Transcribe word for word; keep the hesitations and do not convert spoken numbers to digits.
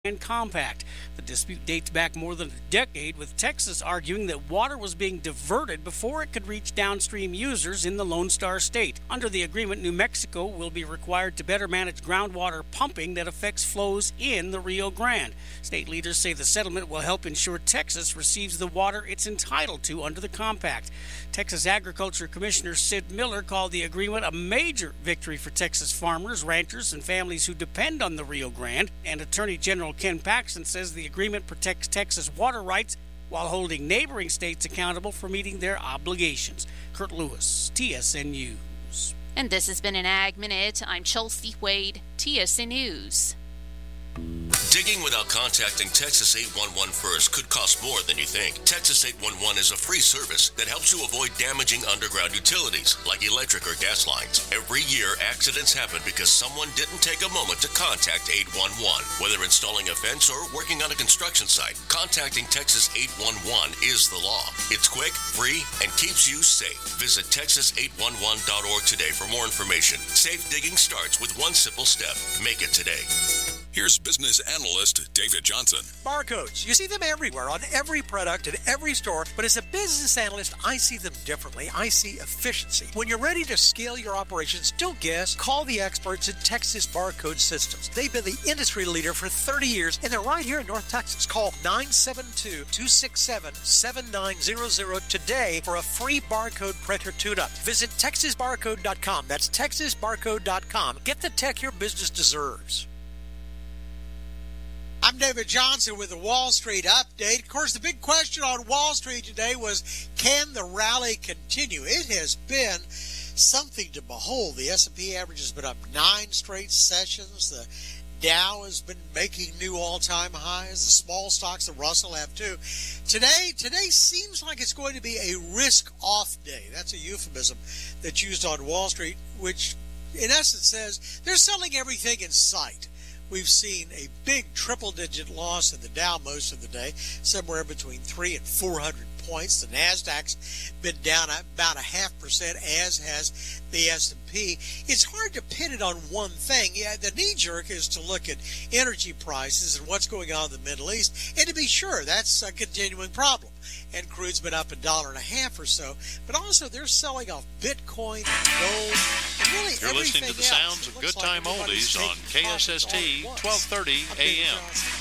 and compact. The dispute dates back more than a decade, with Texas arguing that water was being diverted before it could reach downstream users in the Lone Star State. Under the agreement, New Mexico will be required to better manage groundwater pumping that affects flows in the Rio Grande. State leaders say the settlement will help ensure Texas receives the water it's entitled to under the compact. Texas Agriculture Commissioner Sid Miller called the agreement a major victory for Texas farmers, ranchers, and families who depend on the Rio Grande, and Attorney General Ken Paxton says the agreement protects Texas water rights while holding neighboring states accountable for meeting their obligations. Kurt Lewis, T S N News. And this has been an Ag Minute. I'm Chelsea Wade, T S N News. Digging without contacting Texas eight one one first could cost more than you think. Texas eight one one is a free service that helps you avoid damaging underground utilities like electric or gas lines. Every year, accidents happen because someone didn't take a moment to contact eight one one. Whether installing a fence or working on a construction site, contacting Texas eight one one is the law. It's quick, free, and keeps you safe. Visit texas eight one one dot org today for more information. Safe digging starts with one simple step. Make it today. Here's business analyst David Johnson. Barcodes. You see them everywhere on every product in every store, but as a business analyst, I see them differently. I see efficiency. When you're ready to scale your operations, don't guess. Call the experts at Texas Barcode Systems. They've been the industry leader for thirty years, and they're right here in North Texas. Call nine seven two, two six seven, seven nine zero zero today for a free barcode printer tune-up. Visit texas barcode dot com. That's texas barcode dot com. Get the tech your business deserves. I'm David Johnson with the Wall Street Update. Of course, the big question on Wall Street today was, can the rally continue? It has been something to behold. The S and P average has been up nine straight sessions. The Dow has been making new all-time highs. The small stocks, the Russell, have too. Today, today seems like it's going to be a risk-off day. That's a euphemism that's used on Wall Street, which in essence says they're selling everything in sight. We've seen a big triple-digit loss in the Dow most of the day, somewhere between three and four hundred points. The Nasdaq's been down about a half percent, as has the S and P. It's hard to pin it on one thing. Yeah, the knee-jerk is to look at energy prices and what's going on in the Middle East, and to be sure, that's a continuing problem. And crude's been up a dollar and a half or so, but also they're selling off Bitcoin and gold. And really You're listening to the else. sounds of Good Time Oldies on K S S T twelve thirty A M.